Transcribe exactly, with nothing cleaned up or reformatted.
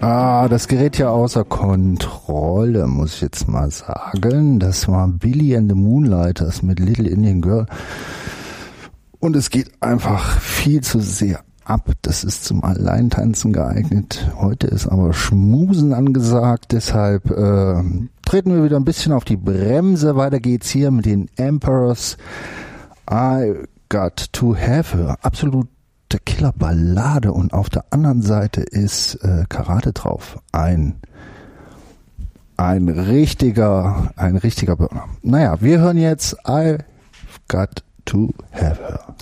Ah, das gerät ja außer Kontrolle, muss ich jetzt mal sagen. Das war Billy and the Moonlighters mit Little Indian Girl. Und es geht einfach viel zu sehr ab. Das ist zum Alleintanzen geeignet. Heute ist aber Schmusen angesagt. Deshalb äh, treten wir wieder ein bisschen auf die Bremse. Weiter geht's hier mit den Emperors. I Got to Have Her. Absolut der Killerballade, und auf der anderen Seite ist äh, Karate drauf. Ein ein richtiger, ein richtiger Burner. Naja, wir hören jetzt I've Got to Have Her.